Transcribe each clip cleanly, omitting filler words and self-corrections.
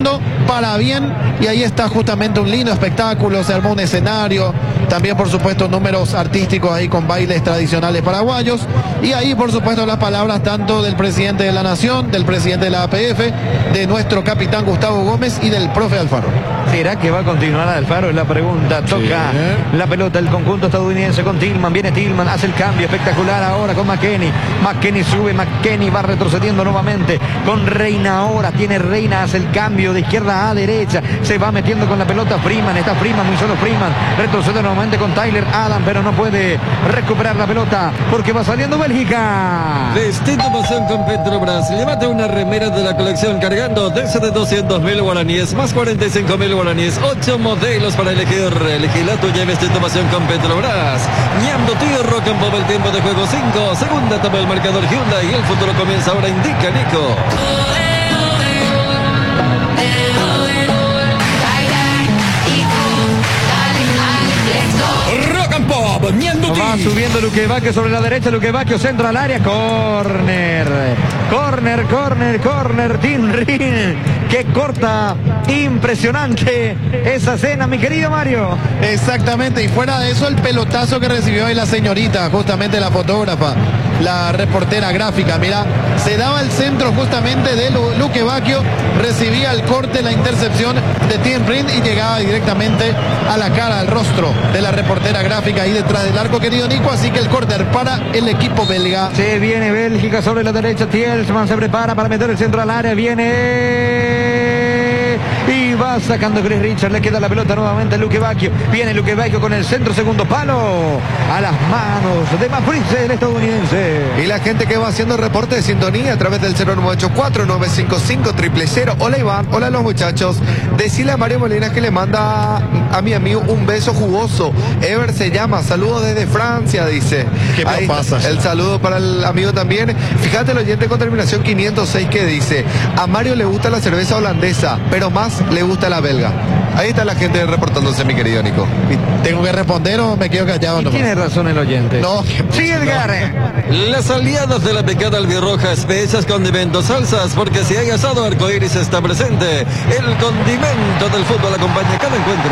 cambiando para bien, y ahí está justamente un lindo espectáculo, se armó un escenario, también por supuesto números artísticos ahí con bailes tradicionales paraguayos, y ahí por supuesto las palabras tanto del presidente de la Nación, del presidente de la APF, de nuestro capitán Gustavo Gómez y del profe Alfaro. ¿Será que va a continuar Alfaro? Es la pregunta. Toca la pelota el conjunto estadounidense con Tillman. Viene Tillman, hace el cambio espectacular ahora con McKennie. McKennie sube, McKennie va retrocediendo nuevamente con Reina ahora. Tiene Reina, hace el cambio de izquierda a derecha. Se va metiendo con la pelota Freeman. Está Freeman, muy solo Freeman. Retrocede nuevamente con Tyler Adam, pero no puede recuperar la pelota porque va saliendo Bélgica. Distinta pasión con Petrobras. Llévate una remera de la colección cargando desde 200.000 guaraníes más 45.000 guaraníes. 8 modelos para elegir. Elegí la tuya y distinta pasión con Petrobras. Ñamdo tío Rock and Pop, el tiempo de juego 5. Segunda etapa del marcador Hyundai y el futuro comienza ahora, indica Nico. Va subiendo Luque Bacchio sobre la derecha, Luque Bacchio centro al área, corner, Tim Rin, que corta, impresionante esa escena, mi querido Mario. Exactamente, y fuera de eso el pelotazo que recibió ahí la señorita, justamente la fotógrafa, la reportera gráfica, mira, se daba el centro justamente de Luque Bacchio, recibía el corte, la intercepción de Tim Rin y llegaba directamente a la cara, al rostro de la reportera gráfica ahí detrás del arco, querido Nico, así que el córner para el equipo belga. Se viene Bélgica sobre la derecha, Tielemans se prepara para meter el centro al área, viene y va sacando Chris Richard, le queda la pelota nuevamente a Luque Bacchio, viene Luque Bacchio con el centro, segundo palo, a las manos de Mafrise, el estadounidense. Y la gente que va haciendo reporte de sintonía a través del 0984-955-000. Hola Iván, hola los muchachos. Decirle a Mario Molina que le manda a mi amigo un beso jugoso. Ever se llama, saludos desde Francia, dice. ¿Qué ahí pasa? El saludo para el amigo también. Fíjate el oyente con terminación 506 que dice: a Mario le gusta la cerveza holandesa, pero más le gusta la belga. Ahí está la gente reportándose, mi querido Nico. ¿Tengo que responder o me quedo callado? No, tiene razón el oyente. No. Sí, Edgar. Las aliadas de la picada albirroja, especias, condimentos, salsas, porque si hay asado, arcoíris está presente. El condimento del fútbol acompaña cada encuentro.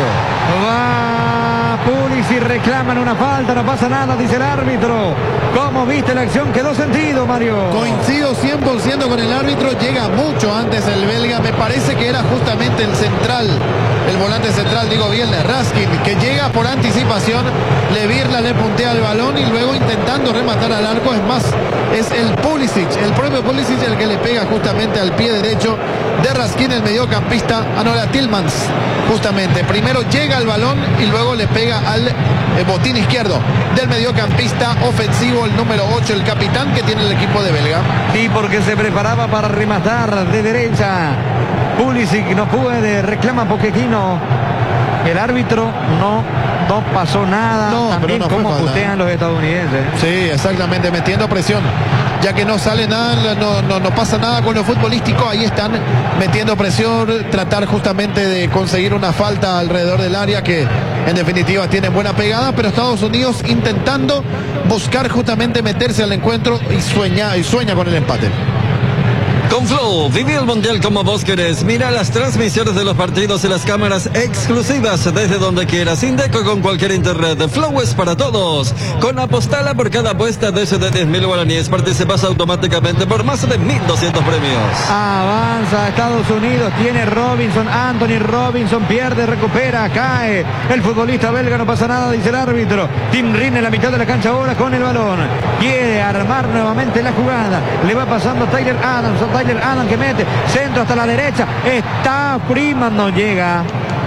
Va Pulisic, reclaman una falta, no pasa nada, dice el árbitro. ¿Cómo viste la acción? Quedó sentido, Mario. Coincido 100% con el árbitro, llega mucho antes el belga, me parece que era justamente el central, el volante central, digo bien, Raskin, que llega por anticipación, Levirla le puntea el balón y luego intentando rematar al arco, es más, es el Pulisic, el propio Pulisic el que le pega justamente al pie derecho de Raskin, el mediocampista, era Tillmans, justamente, primero llega el balón y luego le pega al botín izquierdo del mediocampista ofensivo, el número 8, el capitán que tiene el equipo de belga. Sí, porque se preparaba para rematar de derecha. Pulisic no puede, reclama Pochettino. El árbitro no pasó nada. No, también no como putean los estadounidenses. Sí, exactamente, metiendo presión. Ya que no sale nada, no pasa nada con lo futbolístico, ahí están metiendo presión, tratar justamente de conseguir una falta alrededor del área que en definitiva tiene buena pegada, pero Estados Unidos intentando buscar justamente meterse al encuentro y sueña con el empate. Con Flow, viví el Mundial como vos querés. Mira las transmisiones de los partidos y las cámaras exclusivas desde donde quieras. Indeco con cualquier internet. Flow es para todos. Con Apostala, por cada apuesta de 10.000 guaraníes participas automáticamente por más de 1.200 premios. Avanza Estados Unidos, tiene Robinson, Anthony Robinson, pierde, recupera, cae. El futbolista belga, no pasa nada, dice el árbitro. Tim Rin en la mitad de la cancha ahora con el balón. Quiere armar nuevamente la jugada. Le va pasando a Tyler Adams que mete, centro hasta la derecha, está Freeman, no llega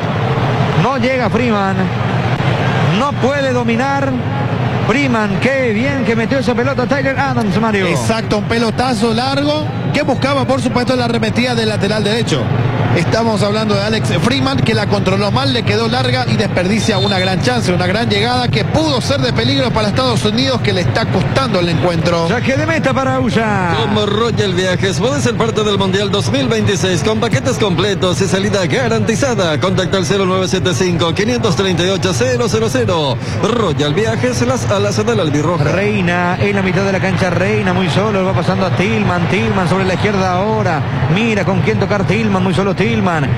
Freeman, no puede dominar Freeman, qué bien que metió esa pelota Tyler Adams, Mario. Exacto, un pelotazo largo que buscaba por supuesto la arremetida del lateral derecho. Estamos hablando de Alex Freeman, que la controló mal, le quedó larga y desperdicia una gran chance, una gran llegada que pudo ser de peligro para Estados Unidos, que le está costando el encuentro. Saque de meta para Ulla. Como Royal Viajes, puedes ser parte del Mundial 2026 con paquetes completos y salida garantizada. Contacta al 0975-538-000. Royal Viajes, las alas del albirroja. Reina en la mitad de la cancha, Reina muy solo, va pasando a Tillman sobre la izquierda ahora. Mira con quién tocar Tillman, muy solo Tillman.